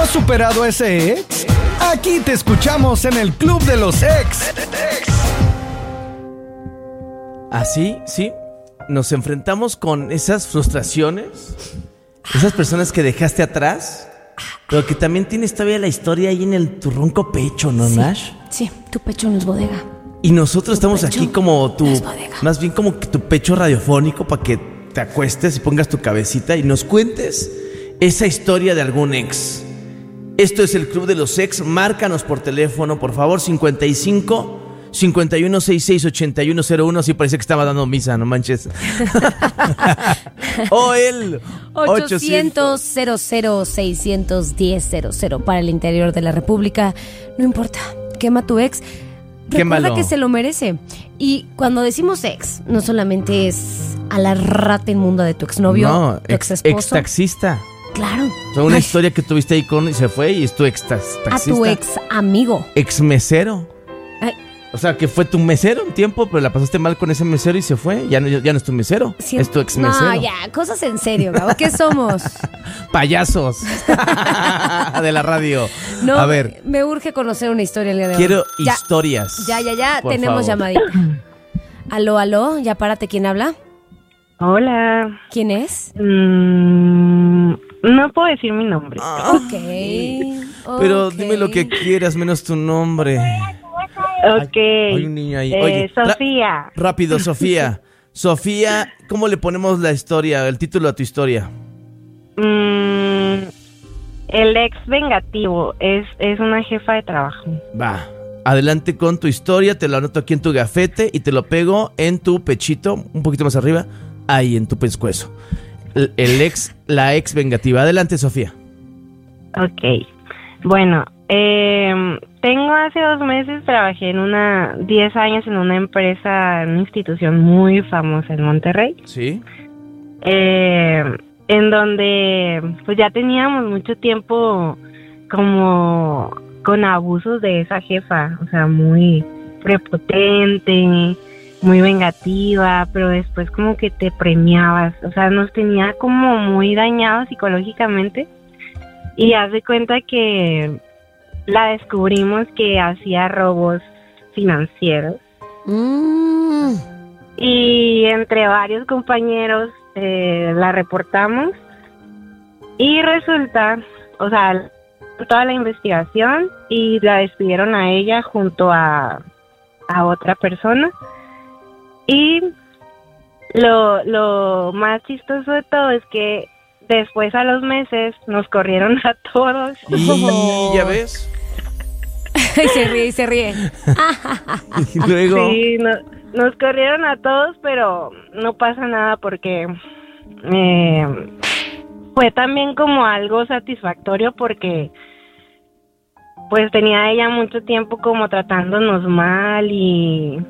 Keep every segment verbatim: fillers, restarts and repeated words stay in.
has superado a ese ex? Aquí te escuchamos en el Club de los Ex. Así, sí, nos enfrentamos con esas frustraciones, esas personas que dejaste atrás, pero que también tienes todavía la historia ahí en el, tu ronco pecho, ¿no, sí, Nash? Sí, tu pecho no es bodega. Y nosotros tu estamos aquí como tu, no es bodega. Más bien como que tu pecho radiofónico para que te acuestes y pongas tu cabecita y nos cuentes esa historia de algún ex. Esto es el Club de los Ex. Márcanos por teléfono, por favor, cincuenta y cinco, cincuenta y uno, sesenta y seis, ochenta y uno cero uno. Sí, parece que estaba dando misa, no manches. O el ochocientos, cero cero, seiscientos diez, cero cero para el interior de la República. No importa, quema tu ex. Quémalo. Recuerda que se lo merece. Y cuando decimos ex, no solamente es a la rata inmunda de tu exnovio, no, tu ex, ex esposo. ex taxista. Claro. O sea, una Ay. historia que tuviste ahí con y se fue y es tu ex taxista. A tu ex amigo. Ex mesero. Ay. O sea, que fue tu mesero un tiempo, pero la pasaste mal con ese mesero y se fue. Ya no, ya no es tu mesero, sí, es tu ex mesero. No, ya, cosas en serio, Gabo. ¿Qué somos? Payasos de la radio. No, a ver. Me urge conocer una historia el día de hoy. Quiero ya, historias. Ya, ya, ya. Por Tenemos favor. llamadita. Aló, aló. Ya párate. ¿Quién habla? Hola. ¿Quién es? Mm, no puedo decir mi nombre. Ah. Ok. Pero okay. dime lo que quieras, menos tu nombre. Ok. Hay, hay un niño ahí. Eh, Oye, Sofía. Ra- rápido, Sofía. Sofía, ¿cómo le ponemos la historia, el título a tu historia? Mm, el ex vengativo es, es una jefa de trabajo. Va, adelante con tu historia, te lo anoto aquí en tu gafete y te lo pego en tu pechito, un poquito más arriba, ahí en tu pescuezo. El, el ex, la ex vengativa. Adelante, Sofía. Ok. Bueno, eh, tengo hace dos meses, trabajé en una, diez años en una empresa, en una institución muy famosa en Monterrey. Sí. Eh, en donde pues ya teníamos mucho tiempo como con abusos de esa jefa, o sea, muy prepotente, muy vengativa, pero después como que te premiabas, o sea, nos tenía como muy dañados psicológicamente y haz de cuenta que la descubrimos que hacía robos financieros Mm. y entre varios compañeros eh, la reportamos y resulta, o sea, toda la investigación y la despidieron a ella junto a, a otra persona y lo, lo más chistoso de todo es que después a los meses nos corrieron a todos. Y ya ves. Y se ríe, y se ríe. Y luego. Sí, no, nos corrieron a todos, pero no pasa nada porque eh, fue también como algo satisfactorio porque pues tenía ella mucho tiempo como tratándonos mal y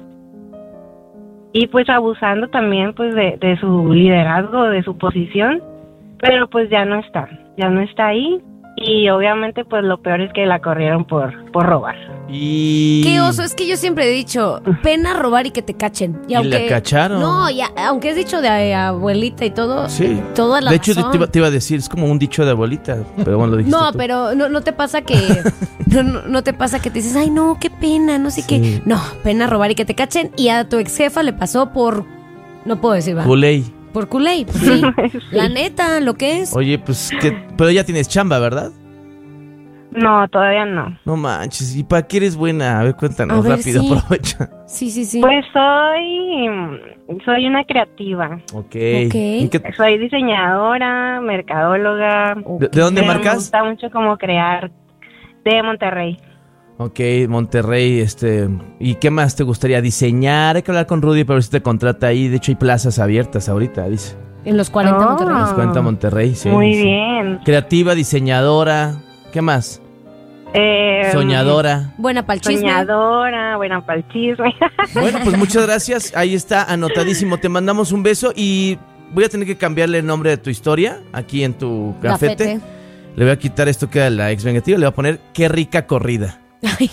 y pues abusando también pues de, de su liderazgo, de su posición, pero pues ya no está, ya no está ahí. Y obviamente pues lo peor es que la corrieron por, por robar. Y... Qué oso, es que yo siempre he dicho, pena robar y que te cachen. Y, Y aunque, la cacharon. No, ya, aunque has dicho de eh, abuelita y todo, Sí. toda la De hecho, razón. te iba, te iba a decir, es como un dicho de abuelita, pero bueno, lo dijiste No, tú. pero no, no te pasa que no, no, no te pasa que te dices, ay no, qué pena, no sé Sí. qué. No, pena robar y que te cachen. Y a tu ex jefa le pasó por, no puedo decir, va. Culey. Por culé, pues sí. La neta, lo que es. Oye, pues, que, pero ya tienes chamba, ¿verdad? No, todavía no. No manches, ¿y para qué eres buena? A ver, cuéntanos A ver, rápido, sí. aprovecha. Sí, sí, sí. Pues soy, soy una creativa. Ok. Ok. ¿Y qué- Soy diseñadora, mercadóloga. ¿De, de dónde Pero Me marcas? gusta mucho como crear de Monterrey. Ok, Monterrey, este... ¿Y qué más te gustaría diseñar? Hay que hablar con Rudy para ver si te contrata ahí. De hecho, hay plazas abiertas ahorita, dice. En los cuarenta Oh. Monterrey. Nos cuenta Monterrey, sí. Muy sí. bien. Creativa, diseñadora. ¿Qué más? Eh, Soñadora. Buena pa'l chisme. Soñadora, buena para el chisme. Bueno, pues muchas gracias. Ahí está, anotadísimo. Te mandamos un beso y voy a tener que cambiarle el nombre de tu historia aquí en tu gafete. Gafete. Le voy a quitar esto que era la ex vengativa. Le voy a poner qué rica corrida. Ay,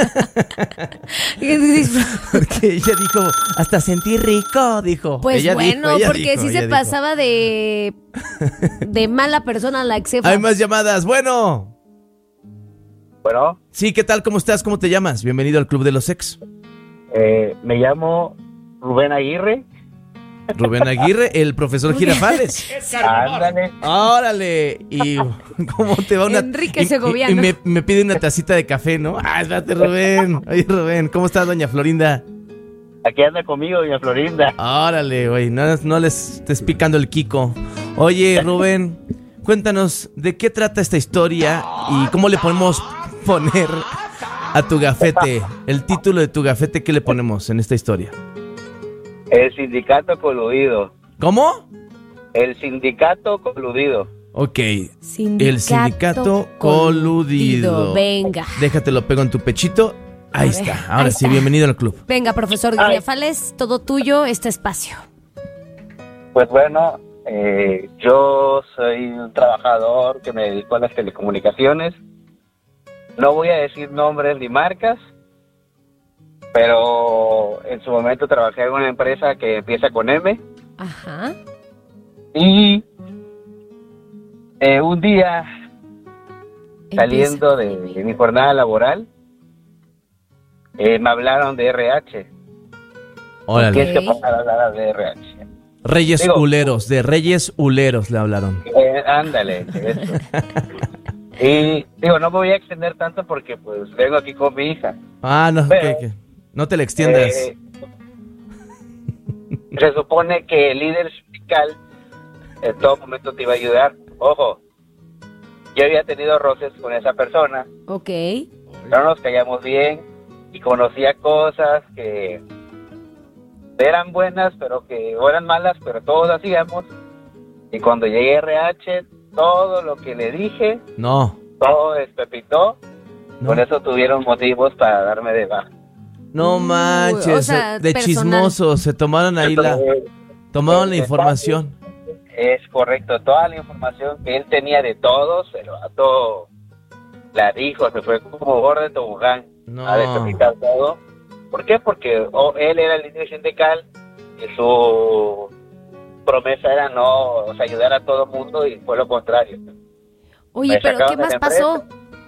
yo- Porque ella dijo, hasta sentí rico, dijo. Pues Ella bueno, dijo, ella porque dijo, sí ella se dijo. pasaba de de mala persona la ex jefa. Hay más llamadas. Bueno. Bueno. Sí, ¿qué tal? ¿Cómo estás? ¿Cómo te llamas? Bienvenido al Club de los Ex. Eh, me llamo Rubén Aguirre. Rubén Aguirre, el profesor Girafales. Ándale. Órale. ¿Y cómo te va una... Enrique y- Segoviano. Y, y me, me pide una tacita de café, ¿no? Ah, espérate, Rubén. Oye, Rubén, ¿cómo estás, doña Florinda? Aquí anda conmigo, doña Florinda. Órale, güey, no, no les estés picando el Kiko. Oye, Rubén, cuéntanos, ¿de qué trata esta historia y cómo le podemos poner a tu gafete? El título de tu gafete, ¿qué le ponemos en esta historia? El sindicato coludido. ¿Cómo? El sindicato coludido. Ok, Sindicato el sindicato coludido. Venga. Déjate, lo pego en tu pechito. Ahí A ver, está, ahora ahí sí, está. bienvenido al club. Venga, profesor Ay. Girafales, todo tuyo, este espacio. Pues bueno, eh, yo soy un trabajador que me dedico a las telecomunicaciones. No voy a decir nombres ni marcas, pero en su momento trabajé en una empresa que empieza con M. Ajá. Y eh, un día, saliendo de, Empieza. de mi jornada laboral, eh, me hablaron de R H. Órale. Tienes que Ok. pasar a hablar de R H. Reyes Digo- Uleros, de Reyes Uleros le hablaron. Eh, ándale, eso. Y digo, no me voy a extender tanto porque pues vengo aquí con mi hija. Ah, no, Pero- que, que no te le extiendas. Eh, se supone que el líder sindical en todo momento te iba a ayudar. Ojo, yo había tenido roces con esa persona, Ok. no nos caíamos bien y conocía cosas que eran buenas, pero que o eran malas, pero todos hacíamos. Y cuando llegué a R H, todo lo que le dije, No, todo despepitó. no, Por eso tuvieron motivos para darme de baja. no Uy, manches, o sea, de personal. chismosos, se tomaron ahí la, Entonces, tomaron la eh, información. Es correcto, toda la información que él tenía de todos, el vato la dijo, se fue como gordo de tobogán No. a despepitar todo. ¿Por qué? Porque oh, él era el líder sindical y su promesa era no, o sea, ayudar a todo mundo y fue lo contrario. Oye, Me pero sacaron ¿qué de más la pasó?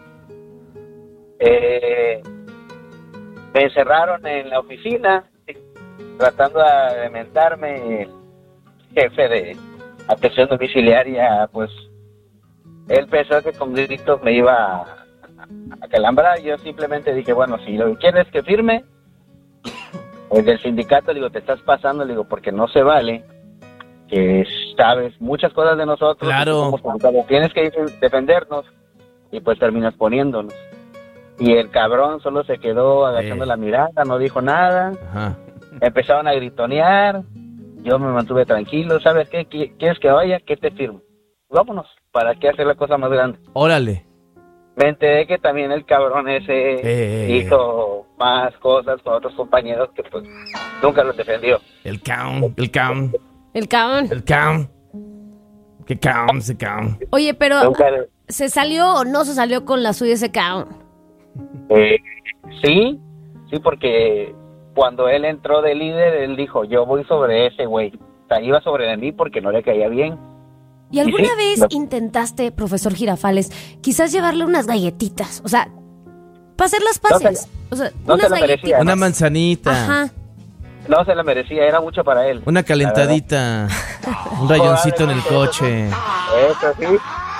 Eh, me encerraron en la oficina tratando de alimentarme. El jefe de atención domiciliaria, pues él pensó que con gritos me iba a, a calambrar. Yo simplemente dije, bueno, si lo que quieres que firme, pues del sindicato, le digo, te estás pasando, le digo, porque no se vale que sabes muchas cosas de nosotros. Claro. Somos sindicatos, tienes que defendernos y pues terminas poniéndonos. Y el cabrón solo se quedó agachando Eh. la mirada, no dijo nada. Ajá. Empezaron a gritonear. Yo me mantuve tranquilo. ¿Sabes qué? ¿Qui- ¿Quieres que vaya? ¿Qué te firmo? Vámonos. ¿Para qué hacer la cosa más grande? Órale. Me enteré que también el cabrón ese Eh. hizo más cosas con otros compañeros que pues nunca los defendió. El count, el count, El cabrón. el count. ¿Qué count, ese count? Oye, pero Nunca, ¿se salió o no se salió con la suya ese cabrón? eh, sí, sí, porque cuando él entró de líder, él dijo, yo voy sobre ese güey. O sea, iba sobre de mí porque no le caía bien. ¿Y alguna Sí, vez no. intentaste, profesor Girafales, quizás llevarle unas galletitas? O sea, para hacer las paces. O sea, no unas se lo merecía. galletitas. Una manzanita, Ajá. No se la merecía, era mucho para él. una calentadita, un rayoncito en el coche. Eso sí.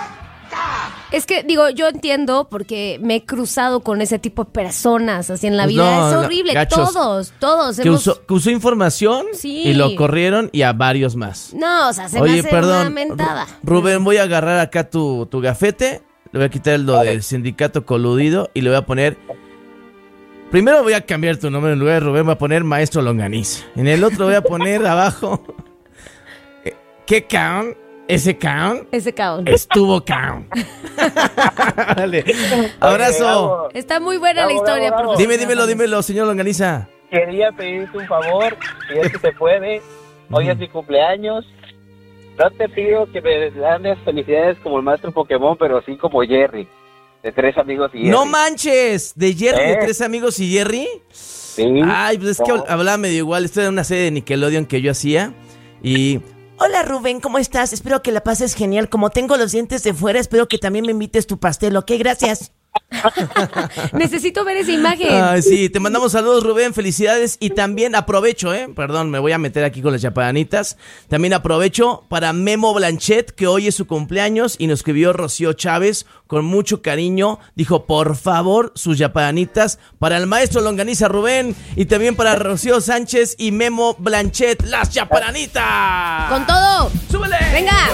Es que, digo, yo entiendo porque me he cruzado con ese tipo de personas así en la Pues vida. no, es no, horrible. gachos. Todos, todos Que hemos... usó, que usó información Sí. y lo corrieron y a varios más. No, o sea, se me Oye, hace perdón, una mentada. Ru- Rubén, voy a agarrar acá tu, tu gafete, le voy a quitar lo del sindicato coludido y le voy a poner... Primero voy a cambiar tu nombre, en lugar de Rubén voy a poner Maestro Longaniza. En el otro voy a poner abajo... eh, ¿Qué count? Ese count Ese cabrón. estuvo count. Vale. Abrazo. Bravo. Está muy buena la Bravo, historia, bravo, bravo. profesor. Dime, dímelo, dímelo, señor Longaniza. Quería pedirte un favor, si es que se puede. Hoy es mi cumpleaños. No te pido que me dan felicidades como el maestro Pokémon, pero sí como Jerry, de Tres Amigos y Jerry. No manches, de Jerry, de ¿Eh? Tres Amigos y Jerry. Sí. Ay, pues es que No. hablaba medio igual. Esto era una serie de Nickelodeon que yo hacía. Y... Hola Rubén, ¿cómo estás? Espero que la pases genial. Como tengo los dientes de fuera, espero que también me invites tu pastel, ¿ok? Gracias. Necesito ver esa imagen. Ay, sí, te mandamos saludos, Rubén, felicidades. Y también aprovecho, eh, perdón, me voy a meter aquí con las chapanitas. También aprovecho para Memo Blanchet, que hoy es su cumpleaños, y nos escribió Rocío Chávez con mucho cariño. Dijo, por favor, sus chapanitas para el maestro Longaniza Rubén, y también para Rocío Sánchez y Memo Blanchet, las chapanitas. Con todo. ¡Súbele! Venga.